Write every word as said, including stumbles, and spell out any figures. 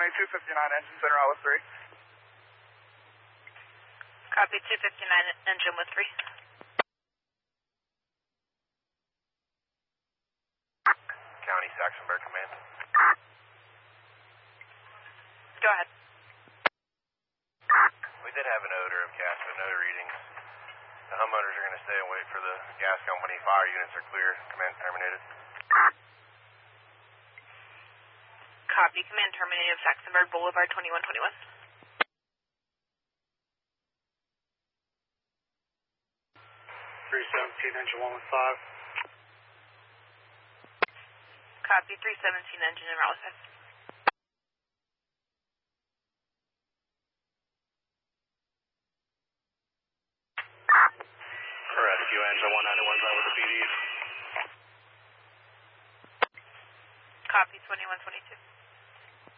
two fifty-nine, engine center out with three. Copy, two fifty-nine, engine with three. County, Saxonburg Command. Go ahead. We did have an odor of gas, but no readings. The homeowners are going to stay and wait for the gas company. Fire units are clear. Command terminated. Copy, command terminated, Saxonburg Boulevard, twenty-one twenty-one. three seventeen, engine one one five. Copy, three seventeen, engine in route with five. Rescue engine one ninety-one with the P Ds. Copy, twenty-one twenty-two.